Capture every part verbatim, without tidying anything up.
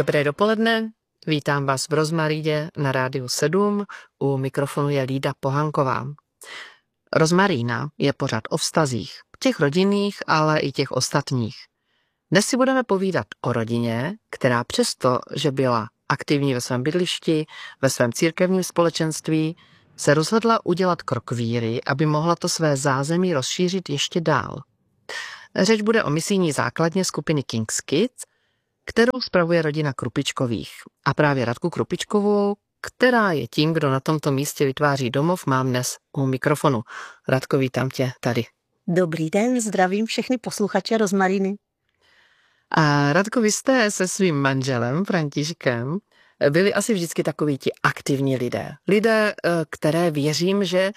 Dobré dopoledne, vítám vás v Rozmaríně na Rádiu sedm, u mikrofonu je Lída Pohanková. Rozmarína je pořad o vztazích, těch rodinných, ale i těch ostatních. Dnes si budeme povídat o rodině, která přesto, že byla aktivní ve svém bydlišti, ve svém církevním společenství, se rozhodla udělat krok víry, aby mohla to své zázemí rozšířit ještě dál. Řeč bude o misijní základně skupiny King's Kids, kterou spravuje rodina Krupičkových. A právě Radku Krupičkovou, která je tím, kdo na tomto místě vytváří domov, mám dnes u mikrofonu. Radko, vítám tě tady. Dobrý den, zdravím všechny posluchače Rozmaríny. A Radko, vy jste se svým manželem Františkem byli asi vždycky takoví ti aktivní lidé. Lidé, které věřím, že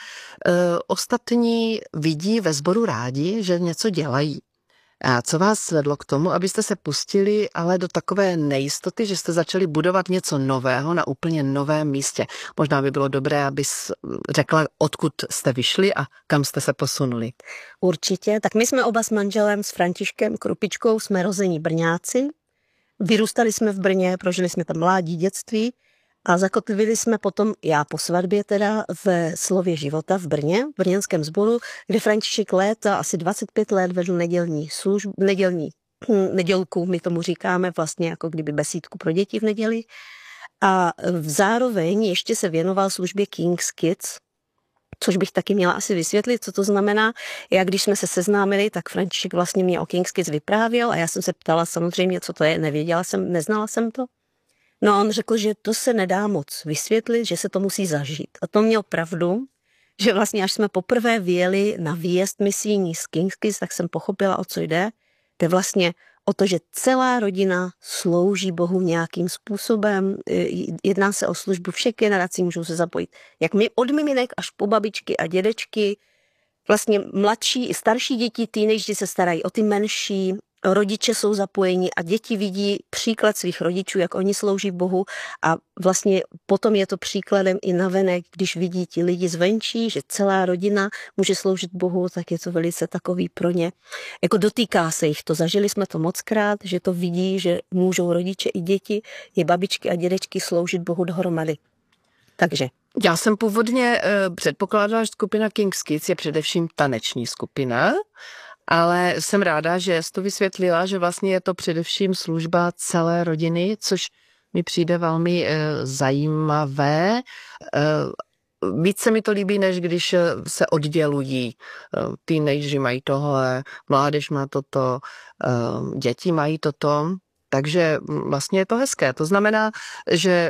ostatní vidí ve sboru rádi, že něco dělají. A co vás vedlo k tomu, abyste se pustili ale do takové nejistoty, že jste začali budovat něco nového na úplně novém místě? Možná by bylo dobré, abys řekla, odkud jste vyšli a kam jste se posunuli. Určitě, tak my jsme oba s manželem, s Františkem Krupičkou, jsme rození Brňáci. Vyrůstali jsme v Brně, prožili jsme tam mládí, dětství a zakotvili jsme potom, já po svatbě teda, v Slově života v Brně, v brněnském sboru, kde František léta, asi dvacet pět let vedl nedělní službu, nedělní nedělku, my tomu říkáme vlastně jako kdyby besídku pro děti v neděli. A zároveň ještě se věnoval službě King's Kids, což bych taky měla asi vysvětlit, co to znamená. Já když jsme se seznámili, tak František vlastně mě o King's Kids vyprávěl a já jsem se ptala samozřejmě, co to je, nevěděla jsem, neznala jsem to. No a on řekl, že to se nedá moc vysvětlit, že se to musí zažít. A to měl pravdu, že vlastně až jsme poprvé vyjeli na výjezd misijní z King's Kids, tak jsem pochopila, o co jde. To je vlastně o to, že celá rodina slouží Bohu nějakým způsobem. Jedná se o službu všech generací, můžou se zapojit. Jak my od miminek až po babičky a dědečky, vlastně mladší i starší děti, teenageři se starají o ty menší, rodiče jsou zapojeni a děti vidí příklad svých rodičů, jak oni slouží Bohu a vlastně potom je to příkladem i navenek, když vidí ti lidi zvenčí, že celá rodina může sloužit Bohu, tak je to velice takový pro ně. Jako dotýká se jich to, zažili jsme to mockrát, že to vidí, že můžou rodiče i děti, i babičky a dědečky sloužit Bohu dohromady. Takže. Já jsem původně uh, předpokládala, že skupina King's Kids je především taneční skupina, ale jsem ráda, že jsi to vysvětlila, že vlastně je to především služba celé rodiny, což mi přijde velmi e, zajímavé. E, víc se mi to líbí, než když se oddělují. E, teenageři mají tohle, mládež má toto, e, děti mají toto, takže vlastně je to hezké. To znamená, že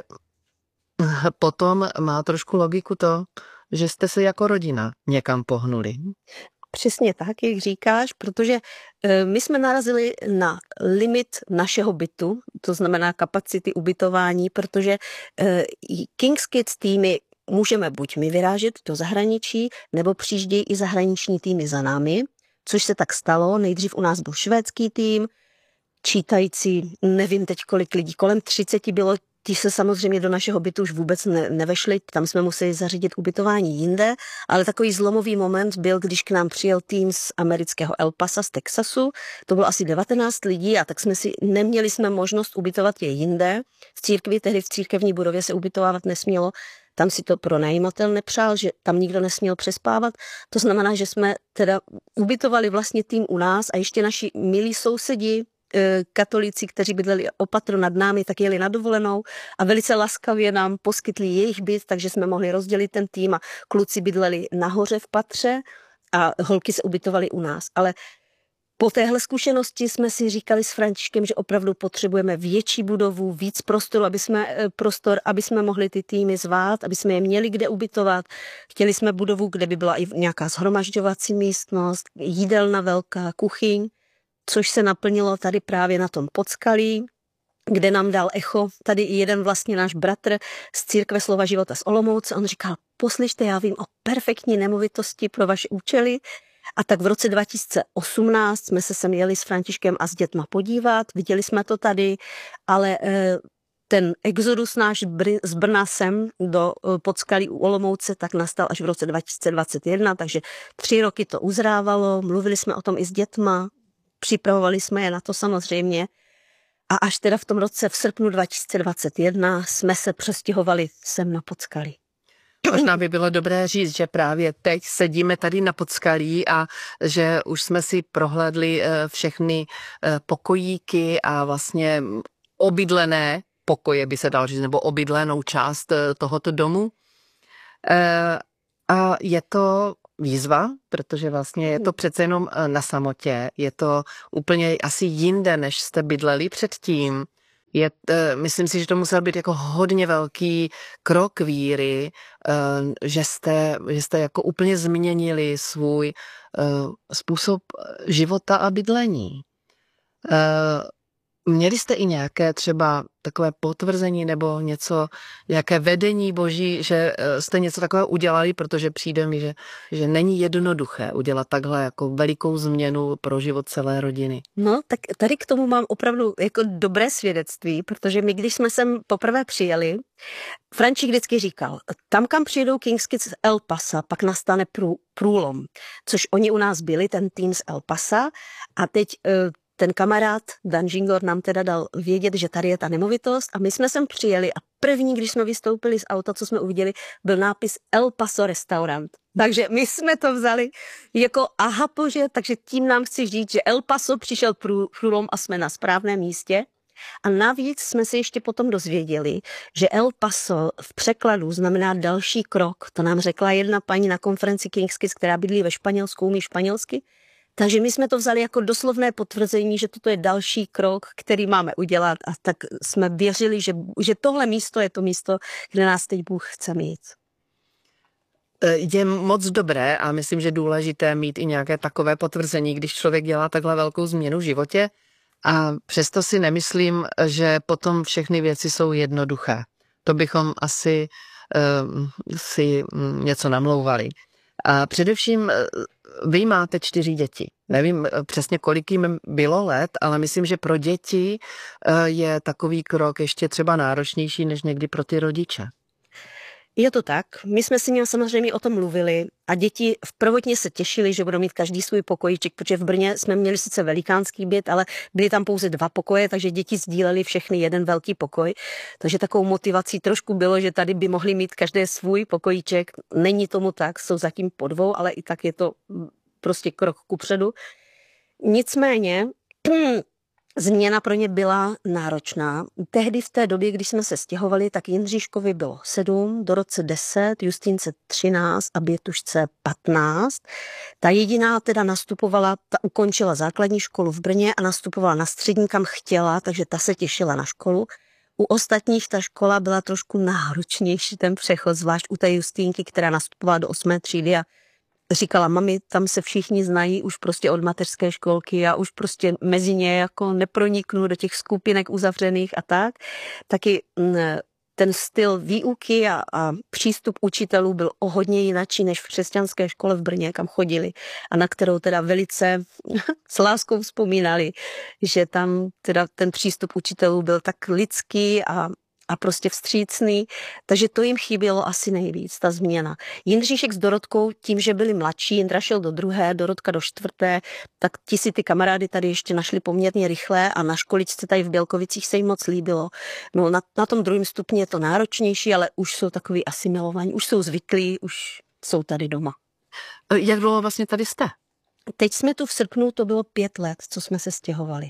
potom má trošku logiku to, že jste se jako rodina někam pohnuli. Přesně tak, jak říkáš, protože my jsme narazili na limit našeho bytu, to znamená kapacity ubytování, protože King's Kids týmy můžeme buď my vyrážet do zahraničí, nebo přijíždějí i zahraniční týmy za námi, což se tak stalo. Nejdřív u nás byl švédský tým, čítající, nevím teď kolik lidí, kolem třiceti bylo. Ti se samozřejmě do našeho bytu už vůbec ne, nevešli, tam jsme museli zařídit ubytování jinde, ale takový zlomový moment byl, když k nám přijel tým z amerického El Pasa, z Texasu, to bylo asi devatenáct lidí a tak jsme si, neměli jsme možnost ubytovat je jinde. V církvi, tehdy v církevní budově se ubytovávat nesmělo, tam si to pronajímatel nepřál, že tam nikdo nesměl přespávat. To znamená, že jsme teda ubytovali vlastně tým u nás a ještě naši milí sousedi, katolíci, kteří bydleli opatro nad námi, tak jeli na dovolenou a velice laskavě nám poskytli jejich byt, takže jsme mohli rozdělit ten tým a kluci bydleli nahoře v patře a holky se ubytovaly u nás. Ale po téhle zkušenosti jsme si říkali s Františkem, že opravdu potřebujeme větší budovu, víc prostoru, aby jsme, prostor, aby jsme mohli ty týmy zvát, aby jsme je měli kde ubytovat. Chtěli jsme budovu, kde by byla i nějaká shromažďovací místnost, jídelna velká, kuchyň, což se naplnilo tady právě na tom Podskalí, kde nám dal echo tady i jeden vlastně náš bratr z Církve Slova života z Olomouce. On říkal, poslyšte, já vím o perfektní nemovitosti pro vaše účely. A tak v roce dva tisíce osmnáct jsme se sem jeli s Františkem a s dětma podívat, viděli jsme to tady, ale ten exodus náš z Brna sem do Podskalí u Olomouce tak nastal až v roce dva tisíce dvacet jedna, takže tři roky to uzrávalo, mluvili jsme o tom i s dětma, připravovali jsme je na to samozřejmě. A až teda v tom roce v srpnu dva tisíce dvacet jedna jsme se přestěhovali sem na Podskalí. Možná by bylo dobré říct, že právě teď sedíme tady na Podskalí a že už jsme si prohlédli všechny pokojíky a vlastně obydlené pokoje, by se dal říct, nebo obydlenou část tohoto domu. A je to výzva, protože vlastně je to přece jenom na samotě, je to úplně asi jinde, než jste bydleli předtím. Je, myslím si, že to musel být jako hodně velký krok víry, že jste, že jste jako úplně změnili svůj způsob života a bydlení. Měli jste i nějaké třeba takové potvrzení nebo něco, nějaké vedení boží, že jste něco takového udělali, protože přijde mi, že, že není jednoduché udělat takhle jako velikou změnu pro život celé rodiny. No, tak tady k tomu mám opravdu jako dobré svědectví, protože my, když jsme sem poprvé přijeli, Frančík vždycky říkal, tam, kam přijedou King's Kids z El Pasa, pak nastane prů, průlom, což oni u nás byli, ten tým z El Pasa, a teď ten kamarád Dan Žingor nám teda dal vědět, že tady je ta nemovitost a my jsme sem přijeli a první, když jsme vystoupili z auta, co jsme uviděli, byl nápis El Paso restaurant. Takže my jsme to vzali jako aha bože, takže tím nám chci říct, že El Paso přišel průlom a jsme na správném místě. A navíc jsme se ještě potom dozvěděli, že El Paso v překladu znamená další krok. To nám řekla jedna paní na konferenci King's Kids, která bydlí ve Španělsku, umí španělsky. Takže my jsme to vzali jako doslovné potvrzení, že toto je další krok, který máme udělat, a tak jsme věřili, že, že tohle místo je to místo, kde nás teď Bůh chce mít. Je moc dobré a myslím, že důležité mít i nějaké takové potvrzení, když člověk dělá takhle velkou změnu v životě, a přesto si nemyslím, že potom všechny věci jsou jednoduché. To bychom asi uh, si něco namlouvali. A především vy máte čtyři děti. Nevím přesně, kolik jim bylo let, ale myslím, že pro děti je takový krok ještě třeba náročnější než někdy pro ty rodiče. Je to tak. My jsme si nějak samozřejmě o tom mluvili a děti v prvotně se těšili, že budou mít každý svůj pokojíček, protože v Brně jsme měli sice velikánský byt, ale byly tam pouze dva pokoje, takže děti sdíleli všechny jeden velký pokoj. Takže takovou motivací trošku bylo, že tady by mohli mít každé svůj pokojíček. Není tomu tak, jsou zatím po dvou, ale i tak je to prostě krok kupředu. Nicméně změna pro ně byla náročná. Tehdy v té době, když jsme se stěhovali, tak Jindříškovi bylo sedm, Dorotce deset, Justínce třináct a Bětušce patnáct. Ta jediná teda nastupovala, ta ukončila základní školu v Brně a nastupovala na střední, kam chtěla, takže ta se těšila na školu. U ostatních ta škola byla trošku náročnější, ten přechod, zvlášť u té Justínky, která nastupovala do osmé třídy a říkala, mami, tam se všichni znají už prostě od mateřské školky, já už prostě mezi ně jako neproniknu do těch skupinek uzavřených a tak. Taky ten styl výuky a, a přístup učitelů byl o hodně jinačí než v křesťanské škole v Brně, kam chodili a na kterou teda velice s láskou vzpomínali, že tam teda ten přístup učitelů byl tak lidský a a prostě vstřícný, takže to jim chybělo asi nejvíc, ta změna. Jindříšek s Dorotkou, tím, že byli mladší, Jindra šel do druhé, Dorotka do čtvrté, tak ti si ty kamarády tady ještě našli poměrně rychle a na školičce tady v Bělkovicích se jim moc líbilo. No na, na tom druhém stupni je to náročnější, ale už jsou takový asimilovaní, už jsou zvyklí, už jsou tady doma. Jak dlouho vlastně tady jste? Teď jsme tu v srpnu, to bylo pět let, co jsme se stěhovali.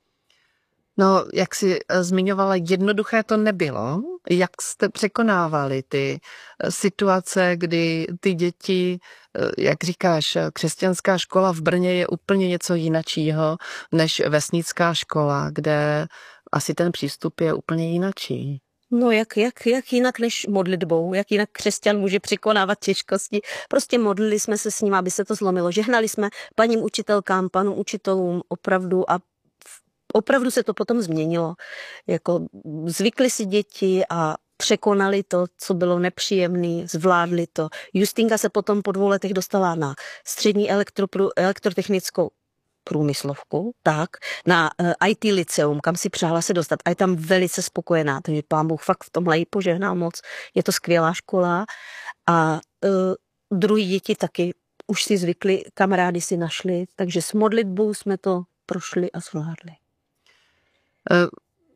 No, jak jsi zmiňovala, jednoduché to nebylo. Jak jste překonávali ty situace, kdy ty děti, jak říkáš, křesťanská škola v Brně je úplně něco jinačího než vesnická škola, kde asi ten přístup je úplně jinačí. No jak, jak, jak jinak než modlitbou, jak jinak křesťan může překonávat těžkosti. Prostě modlili jsme se s ním, aby se to zlomilo. Žehnali jsme paním učitelkám, panům učitelům opravdu a opravdu se to potom změnilo. Jako zvykli si děti a překonali to, co bylo nepříjemné, zvládli to. Justínka se potom po dvou letech dostala na střední elektro, elektrotechnickou průmyslovku, tak, na uh, í té liceum, kam si přála se dostat. A je tam velice spokojená, takže pán Bůh fakt v tomhle jí požehnal moc. Je to skvělá škola a uh, druhý děti taky už si zvykli, kamarády si našli, takže s modlitbou jsme to prošli a zvládli.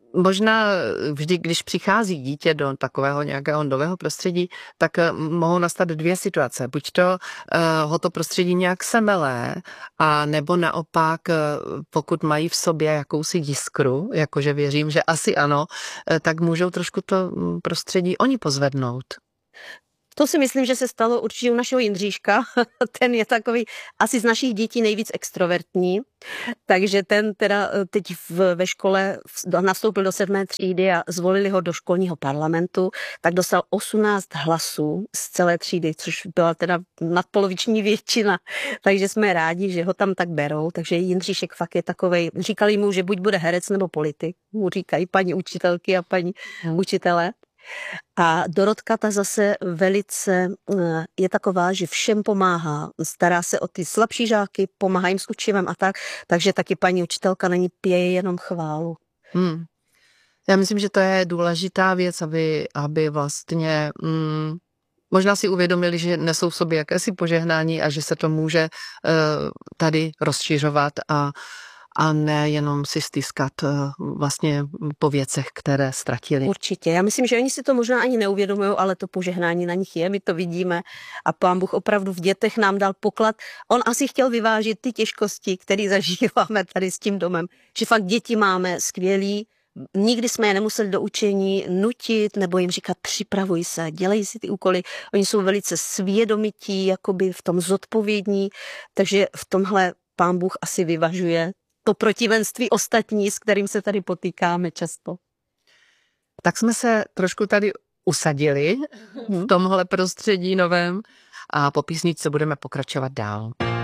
Možná vždy, když přichází dítě do takového nějakého nového prostředí, tak mohou nastat dvě situace. Buď to uh, ho to prostředí nějak semelé, a nebo naopak, uh, pokud mají v sobě jakousi jiskru, jakože věřím, že asi ano, uh, tak můžou trošku to prostředí oni pozvednout. To si myslím, že se stalo určitě u našeho Jindříška. Ten je takový asi z našich dětí nejvíc extrovertní, takže ten teda teď v, ve škole nastoupil do sedmé třídy a zvolili ho do školního parlamentu, tak dostal osmnáct hlasů z celé třídy, což byla teda nadpoloviční většina, takže jsme rádi, že ho tam tak berou, takže Jindříšek fakt je takovej, říkali mu, že buď bude herec nebo politik, mu říkají paní učitelky a paní učitelé. A Dorotka ta zase velice je taková, že všem pomáhá, stará se o ty slabší žáky, pomáhá jim s učivem a tak, takže taky paní učitelka není pěje jenom chválu. Hmm. Já myslím, že to je důležitá věc, aby, aby vlastně mm, možná si uvědomili, že nesou v sobě jakési požehnání a že se to může uh, tady rozšiřovat a a ne jenom si stýskat vlastně po věcech, které ztratili. Určitě. Já myslím, že oni si to možná ani neuvědomují, ale to požehnání na nich je, my to vidíme a Pán Bůh opravdu v dětech nám dal poklad. On asi chtěl vyvážit ty těžkosti, které zažíváme tady s tím domem, že fakt děti máme skvělý, nikdy jsme je nemuseli do učení nutit nebo jim říkat připravuj se, dělej si ty úkoly. Oni jsou velice svědomití, jakoby v tom zodpovědní, takže v tomhle Pán Bůh asi vyvažuje to protivenství ostatní, s kterým se tady potýkáme často. Tak jsme se trošku tady usadili v tomhle prostředí novém a po písničce budeme pokračovat dál.